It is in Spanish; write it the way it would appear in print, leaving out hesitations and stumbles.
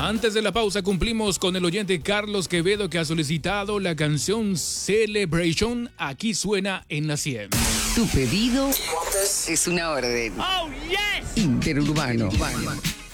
Antes de la pausa cumplimos con el oyente Carlos Quevedo que ha solicitado la canción Celebration. Aquí suena en la 100. Tu pedido es una orden. Oh, yes. Interurbano.